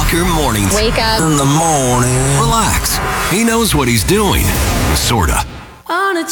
Rocker Mornings. Wake up in the morning. Relax. He knows what he's doing. Sorta.